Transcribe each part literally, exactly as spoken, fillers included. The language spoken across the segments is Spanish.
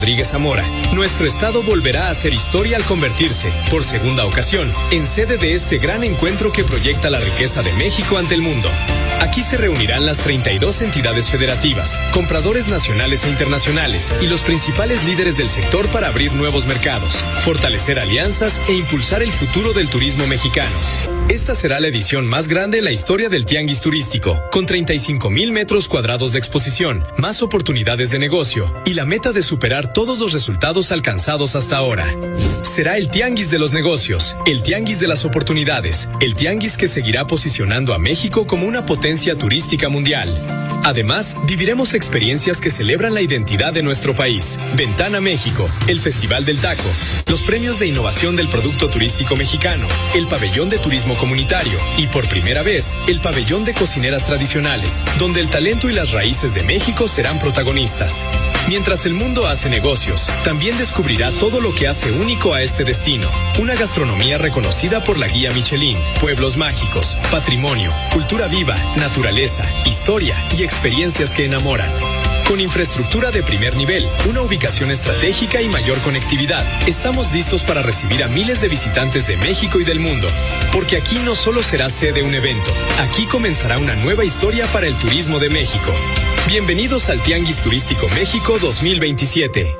Rodríguez Zamora, nuestro estado volverá a hacer historia al convertirse, por segunda ocasión, en sede de este gran encuentro que proyecta la riqueza de México ante el mundo. Aquí se reunirán las treinta y dos entidades federativas, compradores nacionales e internacionales y los principales líderes del sector para abrir nuevos mercados, fortalecer alianzas e impulsar el futuro del turismo mexicano. Esta será la edición más grande en la historia del Tianguis Turístico, con treinta y cinco mil metros cuadrados de exposición, más oportunidades de negocio y la meta de superar todos los resultados alcanzados hasta ahora. Será el Tianguis de los negocios, el Tianguis de las oportunidades, el Tianguis que seguirá posicionando a México como una potencia turística mundial. Además, viviremos experiencias que celebran la identidad de nuestro país. Ventana México, el Festival del Taco, los premios de innovación del producto turístico mexicano, el pabellón de turismo comunitario y, por primera vez, el pabellón de cocineras tradicionales, donde el talento y las raíces de México serán protagonistas. Mientras el mundo hace negocios, también descubrirá todo lo que hace único a este destino. Una gastronomía reconocida por la guía Michelin, pueblos mágicos, patrimonio, cultura viva, naturaleza, historia y experiencias que enamoran. Con infraestructura de primer nivel, una ubicación estratégica y mayor conectividad, estamos listos para recibir a miles de visitantes de México y del mundo. Porque aquí no solo será sede un evento, aquí comenzará una nueva historia para el turismo de México. Bienvenidos al Tianguis Turístico México dos mil veintisiete.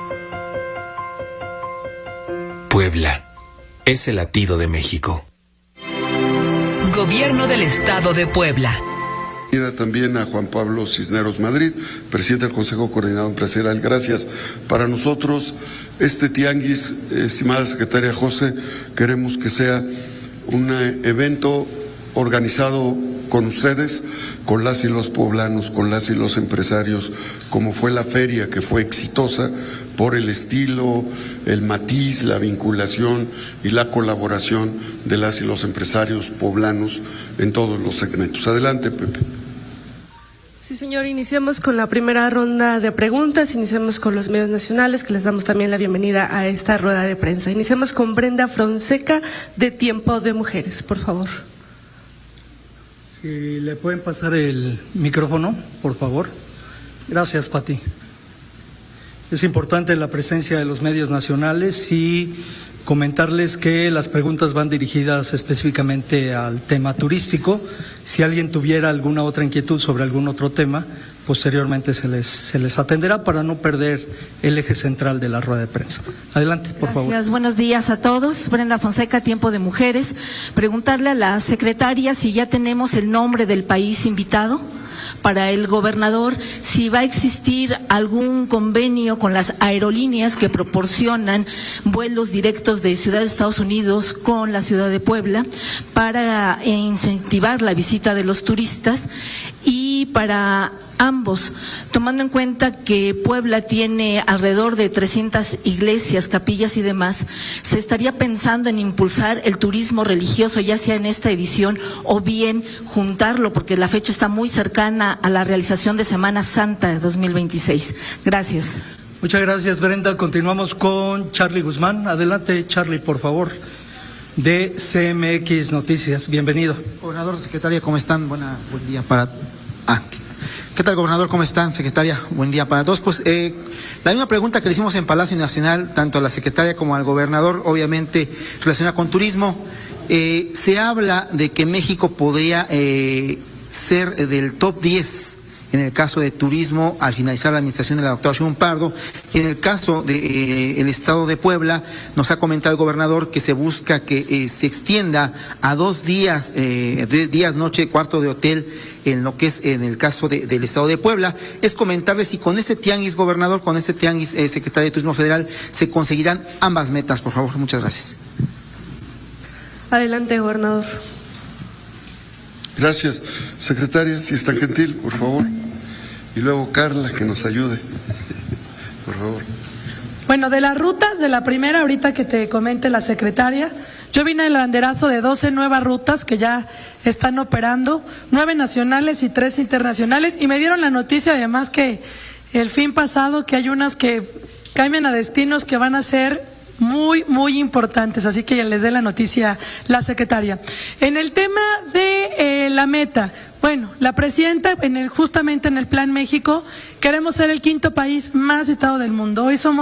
Puebla es el latido de México. Gobierno del Estado de Puebla. También a Juan Pablo Cisneros Madrid, presidente del Consejo Coordinador Empresarial. Gracias. Para nosotros, este tianguis, estimada secretaria José, queremos que sea un evento organizado con ustedes, con las y los poblanos, con las y los empresarios, como fue la feria, que fue exitosa por el estilo, el matiz, la vinculación y la colaboración de las y los empresarios poblanos en todos los segmentos. Adelante, Pepe. Sí, señor, iniciamos con la primera ronda de preguntas, iniciamos con los medios nacionales, que les damos también la bienvenida a esta rueda de prensa. Iniciamos con Brenda Fonseca, de Tiempo de Mujeres, por favor. Si le pueden pasar el micrófono, por favor. Gracias, Pati. Es importante la presencia de los medios nacionales y comentarles que las preguntas van dirigidas específicamente al tema turístico. Si alguien tuviera alguna otra inquietud sobre algún otro tema, posteriormente se les, se les atenderá para no perder el eje central de la rueda de prensa. Adelante, por Gracias, favor. Gracias, buenos días a todos. Brenda Fonseca, Tiempo de Mujeres. Preguntarle a la secretaria si ya tenemos el nombre del país invitado. Para el gobernador, si va a existir algún convenio con las aerolíneas que proporcionan vuelos directos de Ciudad de Estados Unidos con la ciudad de Puebla para incentivar la visita de los turistas, y para ambos, tomando en cuenta que Puebla tiene alrededor de trescientas iglesias, capillas y demás, ¿se estaría pensando en impulsar el turismo religioso, ya sea en esta edición o bien juntarlo, porque la fecha está muy cercana a la realización de Semana Santa de dos mil veintiséis? Gracias. Muchas gracias, Brenda. Continuamos con Charlie Guzmán. Adelante, Charlie, por favor, de C M X Noticias. Bienvenido. Gobernador, secretaria, ¿cómo están? Buena, buen día para... Ah, ¿qué tal, gobernador? ¿Cómo están, secretaria? Buen día para todos. Pues eh, la misma pregunta que le hicimos en Palacio Nacional, tanto a la secretaria como al gobernador, obviamente relacionada con turismo. Eh, se habla de que México podría eh, ser del top diez en el caso de turismo al finalizar la administración de la doctora Sheinbaum Pardo, y en el caso del de, eh, estado de Puebla, nos ha comentado el gobernador que se busca que eh, se extienda a dos días, eh, de, días, noche, cuarto de hotel, en lo que es en el caso de, del estado de Puebla. Es comentarles si con este tianguis, gobernador, con este tianguis, eh, secretario de Turismo Federal, se conseguirán ambas metas, por favor. Muchas gracias. Adelante, gobernador. Gracias, secretaria, si es tan gentil, por favor. Y luego Carla, que nos ayude, por favor. Bueno, de las rutas, de la primera, ahorita que te comente la secretaria, yo vine el banderazo de doce nuevas rutas que ya están operando, nueve nacionales y tres internacionales, y me dieron la noticia además que el fin pasado que hay unas que cambian a destinos que van a ser muy, muy importantes, así que ya les dé la noticia la secretaria. En el tema de eh, la meta, bueno, la presidenta, en el, justamente en el Plan México, queremos ser el quinto país más visitado del mundo. Hoy somos